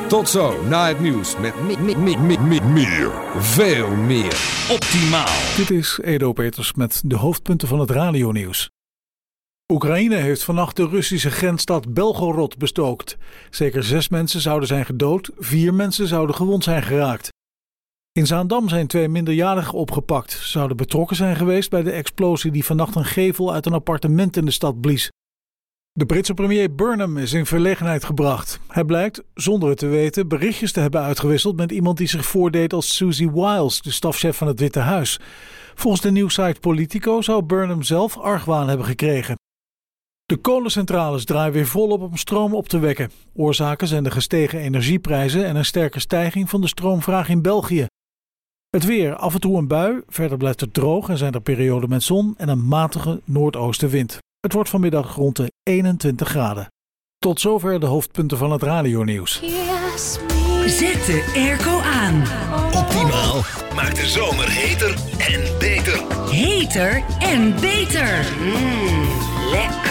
Tot zo, na het nieuws met meer. Veel meer. Optimaal. Dit is Edo Peters met de hoofdpunten van het radionieuws. Oekraïne heeft vannacht de Russische grensstad Belgorod bestookt. Zeker 6 mensen zouden zijn gedood, 4 mensen zouden gewond zijn geraakt. In Zaandam zijn 2 minderjarigen opgepakt. Ze zouden betrokken zijn geweest bij de explosie die vannacht een gevel uit een appartement in de stad blies. De Britse premier Burnham is in verlegenheid gebracht. Hij blijkt, zonder het te weten, berichtjes te hebben uitgewisseld met iemand die zich voordeed als Susie Wiles, de stafchef van het Witte Huis. Volgens de nieuwssite Politico zou Burnham zelf argwaan hebben gekregen. De kolencentrales draaien weer volop om stroom op te wekken. Oorzaken zijn de gestegen energieprijzen en een sterke stijging van de stroomvraag in België. Het weer, af en toe een bui, verder blijft het droog en zijn er perioden met zon en een matige noordoostenwind. Het wordt vanmiddag rond de 21 graden. Tot zover de hoofdpunten van het radionieuws. Zet de airco aan. Optimaal maakt de zomer heter en beter. Heter en beter. Lekker.